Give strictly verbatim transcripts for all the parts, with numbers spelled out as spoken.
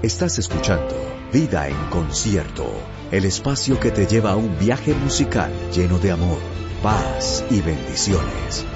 Estás escuchando Vida en Concierto, el espacio que te lleva a un viaje musical lleno de amor, paz y bendiciones.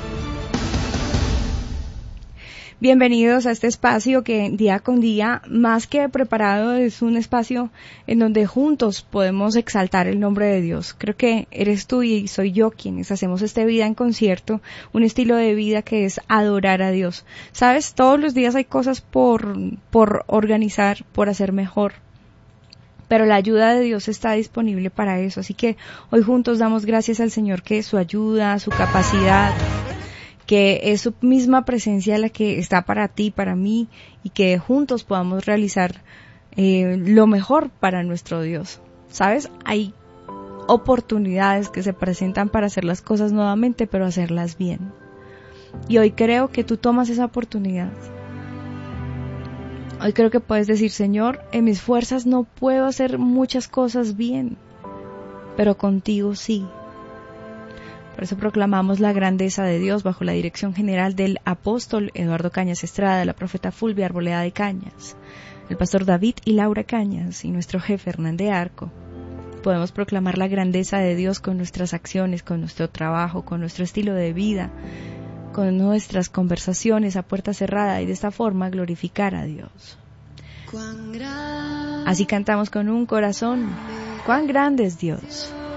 Bienvenidos a este espacio que día con día, más que preparado, es un espacio en donde juntos podemos exaltar el nombre de Dios. Creo que eres tú y soy yo quienes hacemos este Vida en Concierto, un estilo de vida que es adorar a Dios. Sabes, todos los días hay cosas por, por organizar, por hacer mejor. Pero la ayuda de Dios está disponible para eso. Así que hoy juntos damos gracias al Señor que su ayuda, su capacidad, que es su misma presencia la que está para ti, para mí, y que juntos podamos realizar eh, lo mejor para nuestro Dios. ¿Sabes? Hay oportunidades que se presentan para hacer las cosas nuevamente, pero hacerlas bien. Y hoy creo que tú tomas esa oportunidad. Hoy creo que puedes decir, Señor, en mis fuerzas no puedo hacer muchas cosas bien, pero contigo sí. Por eso proclamamos la grandeza de Dios bajo la dirección general del apóstol Eduardo Cañas Estrada, la profeta Fulvia Arboleda de Cañas, el pastor David y Laura Cañas y nuestro jefe Hernán de Arco. Podemos proclamar la grandeza de Dios con nuestras acciones, con nuestro trabajo, con nuestro estilo de vida, con nuestras conversaciones a puerta cerrada y de esta forma glorificar a Dios. Así cantamos con un corazón. ¡Cuán grande es Dios!